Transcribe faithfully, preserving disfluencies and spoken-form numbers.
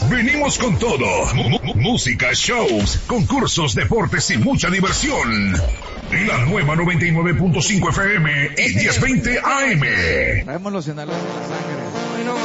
Venimos con todo. M- música, shows, concursos, deportes y mucha diversión. La nueva noventa y nueve punto cinco F M y diez veinte A M. Traemos los Sinaloa en la sangre.